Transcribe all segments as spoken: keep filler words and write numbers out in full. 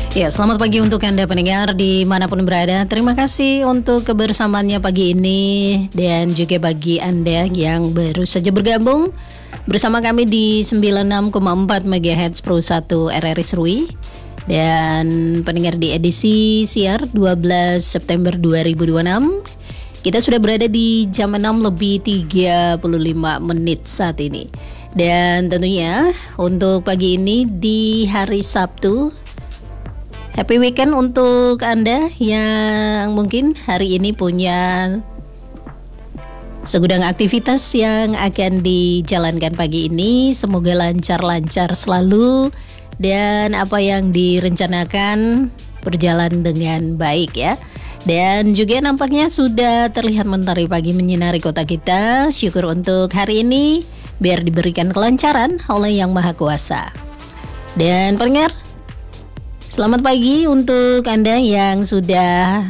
Ya, selamat pagi untuk Anda pendengar dimanapun berada. Terima kasih untuk kebersamaannya pagi ini. Dan juga bagi Anda yang baru saja bergabung bersama kami di sembilan puluh enam koma empat megahertz Pro satu R R I Serui. Dan pendengar di edisi siar dua belas September dua ribu dua puluh enam. Kita sudah berada di jam enam lebih tiga puluh lima menit saat ini. Dan tentunya untuk pagi ini di hari Sabtu, happy weekend untuk Anda yang mungkin hari ini punya segudang aktivitas yang akan dijalankan pagi ini. Semoga lancar-lancar selalu dan apa yang direncanakan berjalan dengan baik ya. Dan juga nampaknya sudah terlihat mentari pagi menyinari kota kita. Syukur untuk hari ini biar diberikan kelancaran oleh Yang Maha Kuasa. Dan pendengar, selamat pagi untuk Anda yang sudah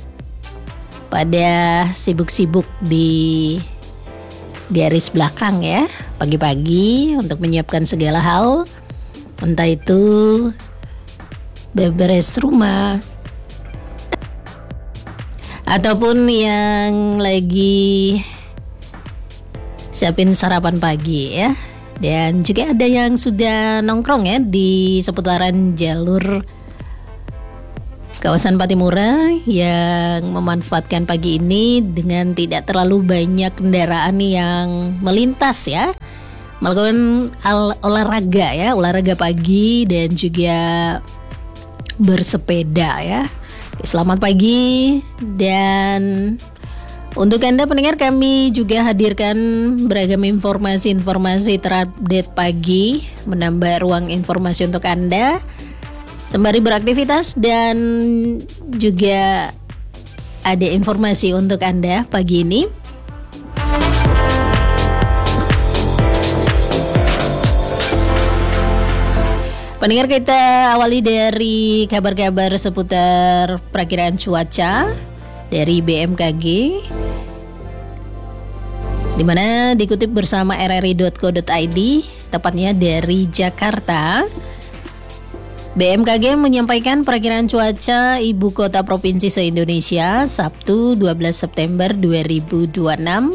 pada sibuk-sibuk di garis belakang ya, pagi-pagi untuk menyiapkan segala hal, entah itu beberes rumah ataupun yang lagi siapin sarapan pagi ya. Dan juga ada yang sudah nongkrong ya di seputaran jalur kawasan Patimura yang memanfaatkan pagi ini dengan tidak terlalu banyak kendaraan yang melintas ya, melakukan al- olahraga ya, olahraga pagi dan juga bersepeda ya. Selamat pagi. Dan untuk Anda pendengar, kami juga hadirkan beragam informasi-informasi terupdate pagi, menambah ruang informasi untuk Anda sembari beraktivitas, dan juga ada informasi untuk Anda pagi ini. Pendengar, kita awali dari kabar-kabar seputar perakiraan cuaca dari B M K G, di mana dikutip bersama r r i dot co dot i d, tepatnya dari Jakarta. B M K G menyampaikan perakiraan cuaca ibu kota provinsi se-Indonesia Sabtu dua belas September dua ribu dua puluh enam.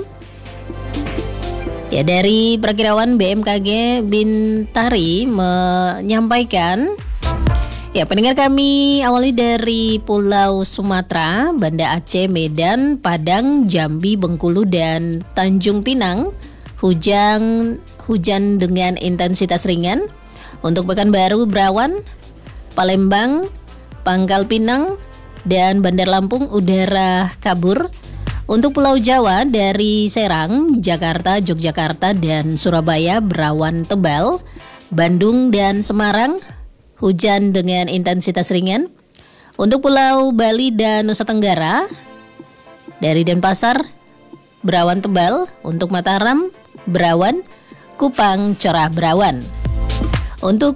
Ya, dari perakiraan B M K G Bintari menyampaikan, ya pendengar, kami awali dari Pulau Sumatera, Banda Aceh, Medan, Padang, Jambi, Bengkulu, dan Tanjung Pinang. Hujan hujan dengan intensitas ringan. Untuk Pekanbaru, berawan. Palembang, Pangkal Pinang, dan Bandar Lampung udara kabur. Untuk Pulau Jawa, dari Serang, Jakarta, Yogyakarta, dan Surabaya berawan tebal. Bandung dan Semarang hujan dengan intensitas ringan. Untuk Pulau Bali dan Nusa Tenggara, dari Denpasar berawan tebal. Untuk Mataram berawan, Kupang cerah berawan. Untuk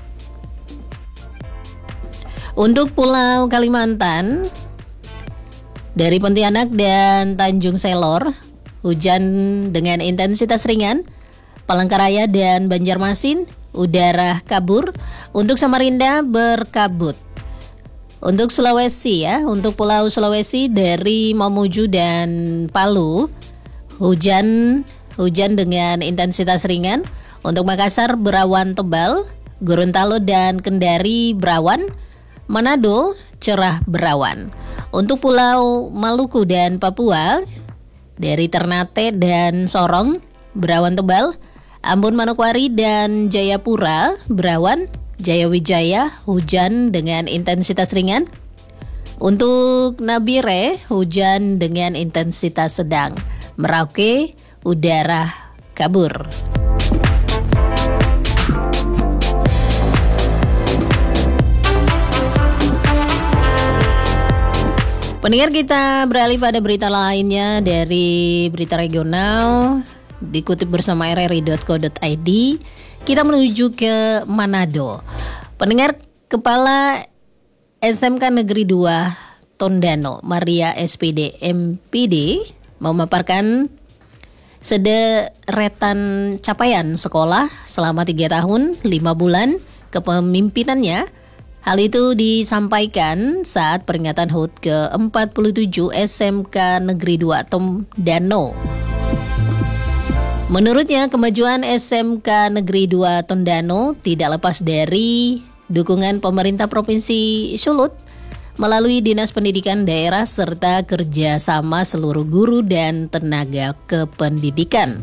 Untuk Pulau Kalimantan, dari Pontianak dan Tanjung Selor hujan dengan intensitas ringan. Palangkaraya dan Banjarmasin udara kabur. Untuk Samarinda berkabut. Untuk Sulawesi ya, untuk Pulau Sulawesi dari Mamuju dan Palu hujan hujan dengan intensitas ringan. Untuk Makassar berawan tebal. Gorontalo dan Kendari berawan. Manado cerah berawan. Untuk Pulau Maluku dan Papua, dari Ternate dan Sorong berawan tebal. Ambon, Manokwari, dan Jayapura berawan. Jayawijaya hujan dengan intensitas ringan. Untuk Nabire hujan dengan intensitas sedang. Merauke udara kabur. Pendengar, kita beralih pada berita lainnya dari berita regional dikutip bersama r r i dot co dot i d. Kita menuju ke Manado. Pendengar, Kepala S M K Negeri dua Tondano, Maria S P D M P D, memaparkan sederetan capaian sekolah selama tiga tahun lima bulan kepemimpinannya. Hal itu disampaikan saat peringatan H U T ke empat puluh tujuh S M K Negeri dua Tondano. Menurutnya, kemajuan S M K Negeri dua Tondano tidak lepas dari dukungan pemerintah Provinsi Sulut melalui Dinas Pendidikan Daerah serta kerjasama seluruh guru dan tenaga kependidikan.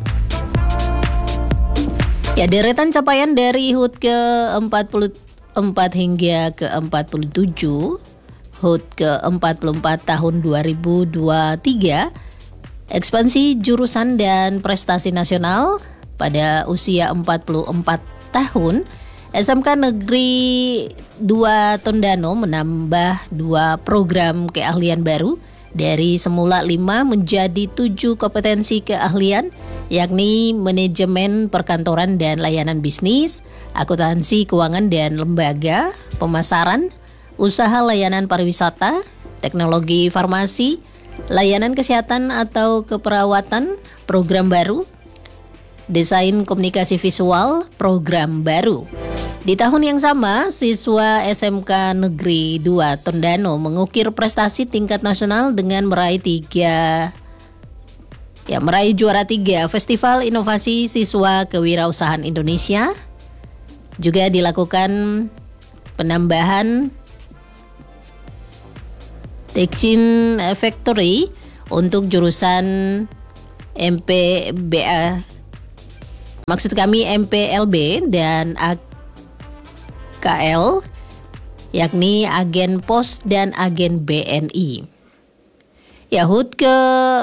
Ya, deretan capaian dari H U T ke empat puluh empat hingga ke empat puluh tujuh, H U T ke empat puluh empat tahun dua ribu dua puluh tiga, ekspansi jurusan dan prestasi nasional pada usia empat puluh empat tahun, S M K Negeri dua Tondano menambah dua program keahlian baru dari semula lima menjadi tujuh kompetensi keahlian, yakni manajemen perkantoran dan layanan bisnis, akuntansi keuangan dan lembaga, pemasaran, usaha layanan pariwisata, teknologi farmasi, layanan kesehatan atau keperawatan, program baru, desain komunikasi visual, program baru. Di tahun yang sama, siswa S M K Negeri dua Tondano mengukir prestasi tingkat nasional dengan meraih tiga Ya, meraih juara tiga Festival Inovasi Siswa Kewirausahaan Indonesia. Juga dilakukan penambahan Teaching Factory untuk jurusan M P B A, maksud kami M P L B dan A K L, yakni agen pos dan agen B N I. Ya, H U T ke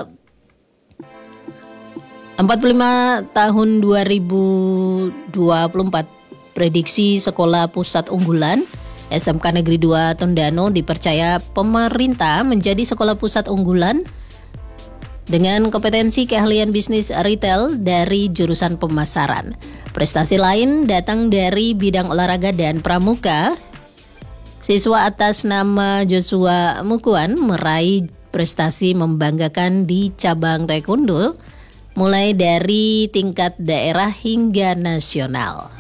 empat puluh lima tahun dua ribu dua puluh empat, prediksi sekolah pusat unggulan S M K Negeri dua Tondano dipercaya pemerintah menjadi sekolah pusat unggulan dengan kompetensi keahlian bisnis retail dari jurusan pemasaran. Prestasi lain datang dari bidang olahraga dan pramuka. Siswa atas nama Joshua Mukuan meraih prestasi membanggakan di cabang taekwondo, mulai dari tingkat daerah hingga nasional.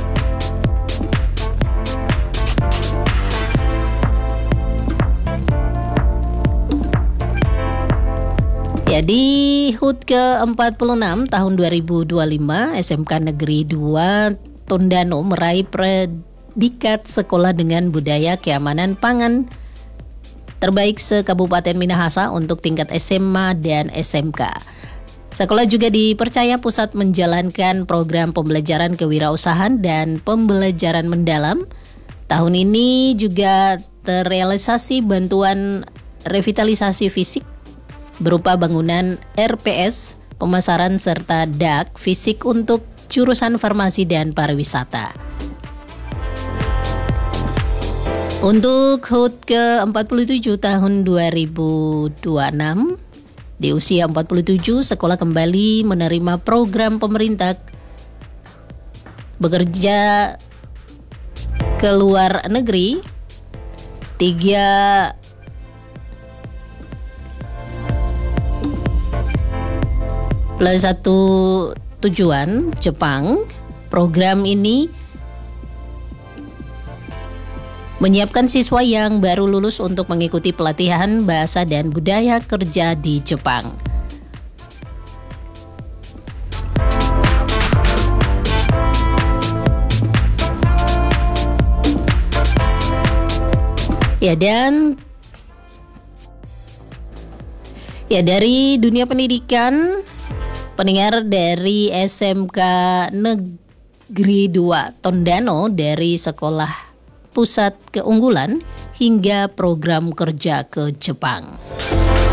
Ya, di H U T ke empat puluh enam tahun dua ribu dua puluh lima, S M K Negeri dua Tondano meraih predikat sekolah dengan budaya keamanan pangan terbaik se-Kabupaten Minahasa untuk tingkat S M A dan S M K. Sekolah juga dipercaya pusat menjalankan program pembelajaran kewirausahaan dan pembelajaran mendalam. Tahun ini juga terrealisasi bantuan revitalisasi fisik berupa bangunan R P S, pemasaran serta D A K fisik untuk jurusan farmasi dan pariwisata. Untuk H U T ke empat puluh tujuh tahun dua ribu dua puluh enam, di usia empat puluh tujuh, sekolah kembali menerima program pemerintah bekerja ke luar negeri. Tiga plus satu tujuan Jepang. Program ini menyiapkan siswa yang baru lulus untuk mengikuti pelatihan bahasa dan budaya kerja di Jepang. Ya, dan ya dari dunia pendidikan, pendengar dari S M K Negeri dua Tondano, dari sekolah pusat keunggulan hingga program kerja ke Jepang.